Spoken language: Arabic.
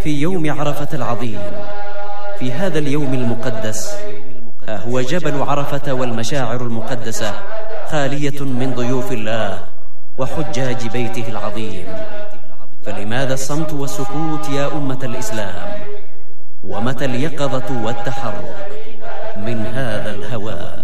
في يوم عرفة العظيم، في هذا اليوم المقدس، ها هو جبل عرفة والمشاعر المقدسة خالية من ضيوف الله وحجاج بيته العظيم. فلماذا الصمت والسكوت يا أمة الإسلام؟ ومتى اليقظة والتحرك من هذا الهوى؟